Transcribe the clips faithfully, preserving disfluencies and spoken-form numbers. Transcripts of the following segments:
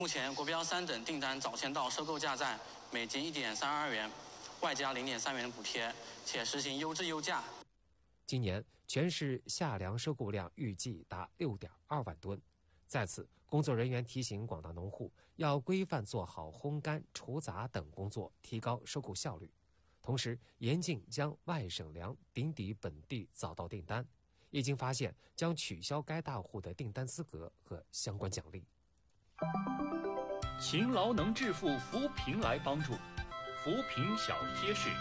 目前国标三等订单早签到收购价在每斤一点三二元，外加零点三元补贴，且实行优质优价。 今年全市夏粮收购量预计达六点二万吨。在此，工作人员提醒广大农户要规范做好烘干、除杂等工作，提高收购效率。同时，严禁将外省粮顶抵本地早到订单。一经发现，将取消该大户的订单资格和相关奖励。 勤劳能致富，扶贫来帮助，扶贫小贴士。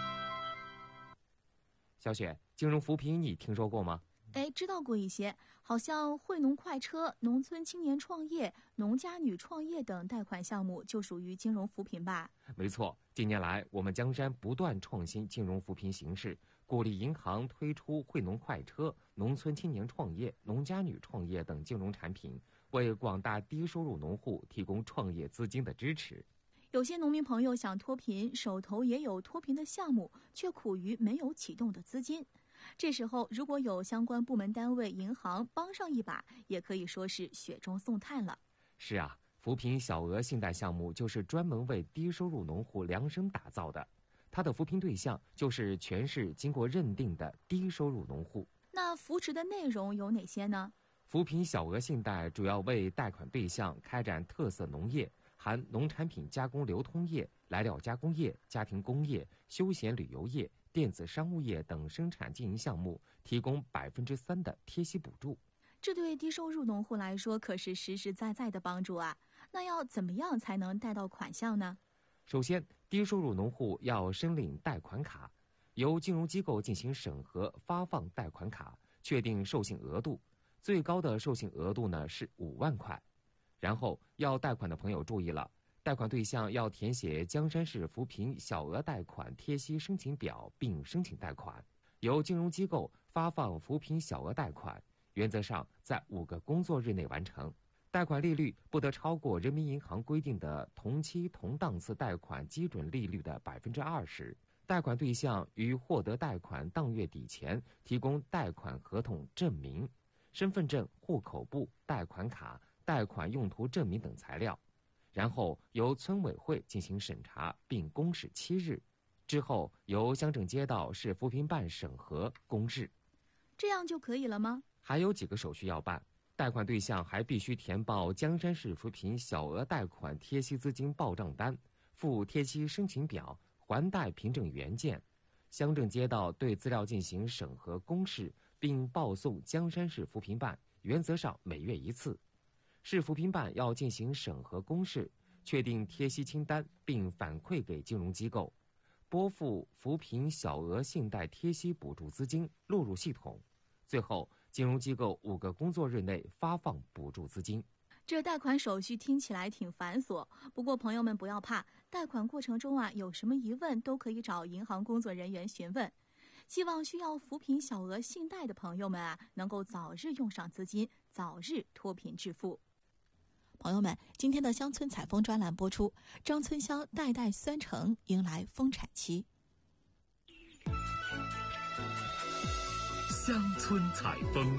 小雪，金融扶贫你听说过吗？ 哎，知道过一些，好像惠农快车、农村青年创业、农家女创业等贷款项目就属于金融扶贫吧？ 没错，近年来我们江山不断创新金融扶贫形式，鼓励银行推出惠农快车、农村青年创业、农家女创业等金融产品，为广大低收入农户提供创业资金的支持。 有些农民朋友想脱贫，手头也有脱贫的项目，却苦于没有启动的资金。这时候，如果有相关部门单位、银行帮上一把，也可以说是雪中送炭了。 是啊，扶贫小额信贷项目就是专门为低收入农户量身打造的，它的扶贫对象就是全市经过认定的低收入农户。 那扶持的内容有哪些呢？ 扶贫小额信贷主要为贷款对象开展特色农业，含农产品加工流通业、来料加工业、家庭工业、休闲旅游业、电子商务业等生产经营项目，提供百分之三的贴息补助。 这对低收入农户来说可是实实在在的帮助啊！那要怎么样才能贷到款项呢？ 首先，低收入农户要申领贷款卡，由金融机构进行审核，发放贷款卡，确定授信额度，最高的授信额度呢是五万块。然后要贷款的朋友注意了，贷款对象要填写江山市扶贫小额贷款贴息申请表并申请贷款，由金融机构发放扶贫小额贷款，原则上在五个工作日内完成。贷款利率不得超过人民银行规定的同期同档次贷款基准利率的百分之二十。贷款对象于获得贷款当月底前提供贷款合同证明、身份证、户口簿、贷款卡、贷款用途证明等材料，然后由村委会进行审查并公示七日，之后由乡镇街道市扶贫办审核公示。 这样就可以了吗？ 还有几个手续要办，贷款对象还必须填报江山市扶贫小额贷款贴息资金报账单，附贴息申请表，还贷凭证原件，乡镇街道对资料进行审核公示，并报送江山市扶贫办，原则上每月一次。市扶贫办要进行审核公示，确定贴息清单并反馈给金融机构，拨付扶贫小额信贷贴息补助资金录入系统，最后金融机构五个工作日内发放补助资金。 这贷款手续听起来挺繁琐，不过朋友们不要怕，贷款过程中啊有什么疑问都可以找银行工作人员询问。希望需要扶贫小额信贷的朋友们啊能够早日用上资金，早日脱贫致富。朋友们，今天的乡村采风专栏播出，张村乡代代酸橙迎来丰产期。 乡村采风。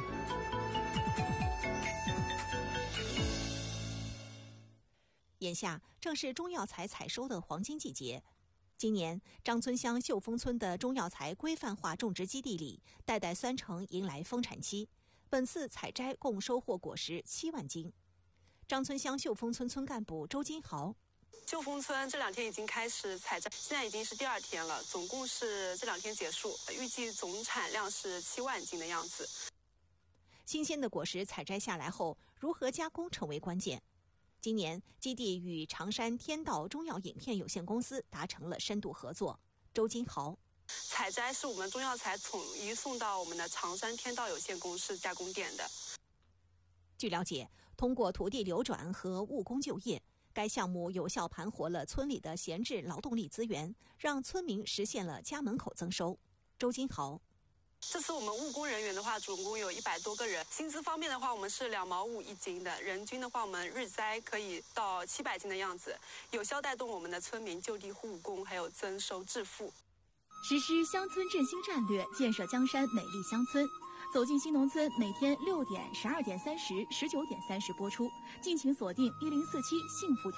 眼下正是中药材采收的黄金季节，今年张村乡秀峰村的中药材规范化种植基地里，代代酸橙迎来丰产期，本次采摘共收获果实七万斤。张村乡秀峰村村干部周金豪： 秀峰村这两天已经开始采摘，现在已经是第二天了，总共是这两天结束，预计总产量是七万斤的样子。 新鲜的果实采摘下来后，如何加工成为关键。今年基地与常山天道中药饮片有限公司达成了深度合作。周金豪： 采摘是我们中药材统一送到我们的常山天道有限公司加工店的。 据了解，通过土地流转和务工就业，该项目有效盘活了村里的闲置劳动力资源，让村民实现了家门口增收。周金豪： 这次我们务工人员的话，总共有一百多个人。薪资方面的话，我们是两毛五一斤的，人均的话，我们日栽可以到七百斤的样子，有效带动我们的村民就地务工，还有增收致富。 实施乡村振兴战略，建设江山美丽乡村。走进新农村，每天六点、十二点三十、十九点三十播出，敬请锁定一零四七幸福台。